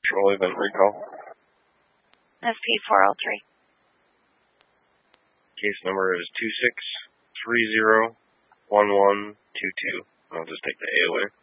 Patrol event recall. SP403. Case number is 26301122. I'll just take the A away.